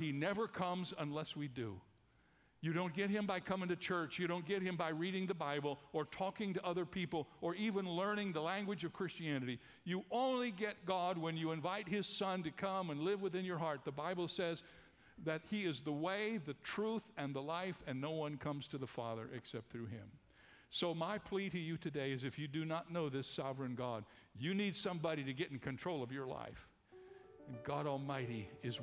he never comes unless we do. You don't get him by coming to church. You don't get him by reading the Bible or talking to other people or even learning the language of Christianity. You only get God when you invite his Son to come and live within your heart. The Bible says that he is the way, the truth, and the life, and no one comes to the Father except through him. So my plea to you today is, if you do not know this sovereign God, you need somebody to get in control of your life. And God Almighty is